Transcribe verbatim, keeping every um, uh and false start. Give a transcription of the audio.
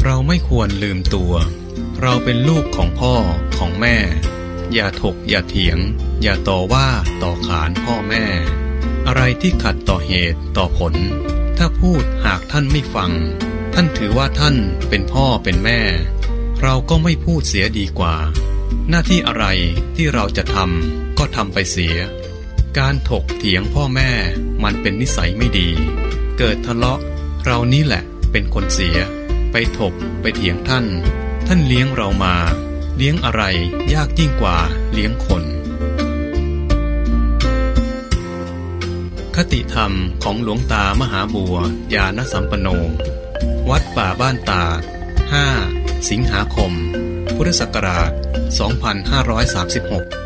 เราไม่ควรลืมตัวเราเป็นลูกของพ่อของแม่อย่าถกอย่าเถียงอย่าต่อว่าต่อขานพ่อแม่อะไรที่ขัดต่อเหตุต่อผลถ้าพูดหากท่านไม่ฟังท่านถือว่าท่านเป็นพ่อเป็นแม่เราก็ไม่พูดเสียดีกว่าหน้าที่อะไรที่เราจะทำก็ทำไปเสียการถกเถียงพ่อแม่มันเป็นนิสัยไม่ดีเกิดทะเลาะเรานี่แหละเป็นคนเสียไปถกไปเถียงท่านท่านเลี้ยงเรามาเลี้ยงอะไรยากยิ่งกว่าเลี้ยงคนคติธรรมของหลวงตามหาบัวญาณสัมปันโนวัดป่าบ้านตาดห้าสิงหาคมพุทธศักราชสองพันห้าร้อยสามสิบหก